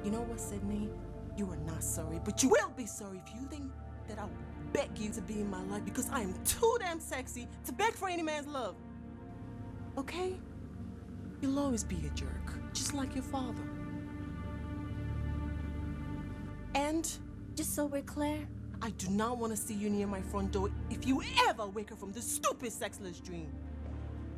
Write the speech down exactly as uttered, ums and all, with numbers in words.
You know what, Sydney? You are not sorry, but you will be sorry if you think that I will beg you to be in my life because I am too damn sexy to beg for any man's love. Okay? You'll always be a jerk, just like your father. And, just so we're clear, I do not want to see you near my front door if you ever wake up from this stupid sexless dream.